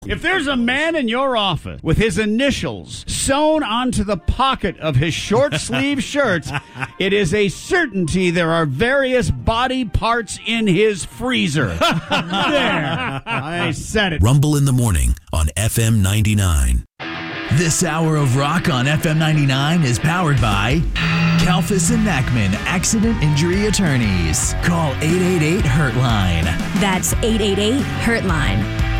If there's a man in your office with his initials sewn onto the pocket of his short sleeve shirts, it is a certainty there are various body parts in his freezer. There. I said it. Rumble in the morning on FM 99. This hour of rock on FM 99 is powered by Kalfas and Nackman Accident Injury Attorneys. Call 888-HURT-LINE. That's 888-HURT-LINE.